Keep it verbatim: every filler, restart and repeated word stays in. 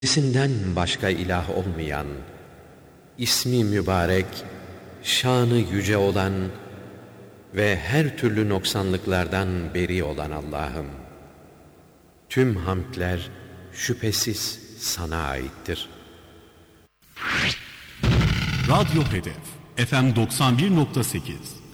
Kendisinden başka ilah olmayan, ismi mübarek, şanı yüce olan ve her türlü noksanlıklardan beri olan Allah'ım, tüm hamdler şüphesiz sana aittir. Radyo Hedef F M doksan bir nokta sekiz